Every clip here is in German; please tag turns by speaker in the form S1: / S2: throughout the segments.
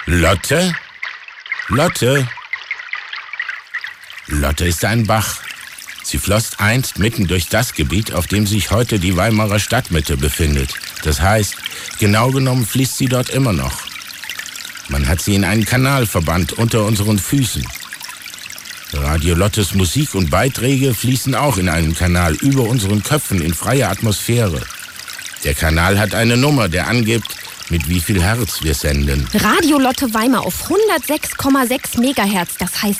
S1: Lotte? Lotte? Lotte ist ein Bach. Sie floss einst mitten durch das Gebiet, auf dem sich heute die Weimarer Stadtmitte befindet. Das heißt, genau genommen fließt sie dort immer noch. Man hat sie in einen Kanal verbannt unter unseren Füßen. Radio Lottes Musik und Beiträge fließen auch in einen Kanal über unseren Köpfen in freier Atmosphäre. Der Kanal hat eine Nummer, der angibt, mit wie viel Hertz wir senden.
S2: Radio Lotte Weimar auf 106,6 Megahertz, das heißt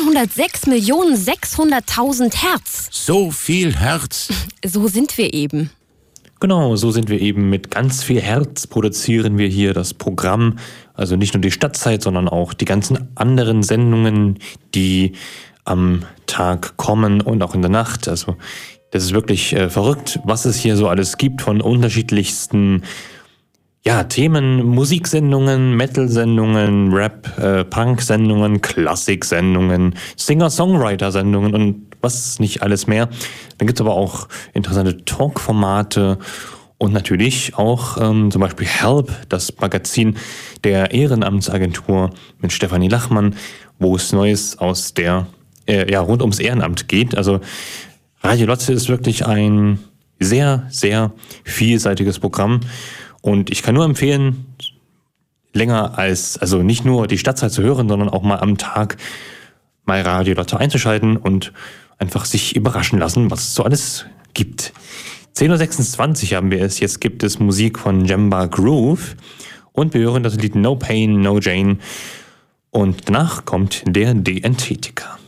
S2: 106.600.000 Hertz.
S1: So viel Hertz?
S2: So sind wir eben.
S3: Genau, so sind wir eben. Mit ganz viel Herz produzieren wir hier das Programm. Also nicht nur die Stadtzeit, sondern auch die ganzen anderen Sendungen, die am Tag kommen und auch in der Nacht. Also das ist wirklich verrückt, was es hier so alles gibt von unterschiedlichsten Themen, Musiksendungen, Metal-Sendungen, Rap, Punk-Sendungen, Klassik-Sendungen, Singer-Songwriter-Sendungen und was nicht alles mehr. Dann gibt es aber auch interessante Talk-Formate und natürlich auch zum Beispiel Help, das Magazin der Ehrenamtsagentur mit Stefanie Lachmann, wo es Neues aus der rund ums Ehrenamt geht. Also Radio Lotte ist wirklich ein sehr, sehr vielseitiges Programm. Und ich kann nur empfehlen, also nicht nur die Stadtzeit zu hören, sondern auch mal am Tag mal Radio Lotte einzuschalten und einfach sich überraschen lassen, was es so alles gibt. 10.26 Uhr haben wir es. Jetzt gibt es Musik von Jemba Groove und wir hören das Lied No Pain, No Jane. Und danach kommt der DNT-Ticker.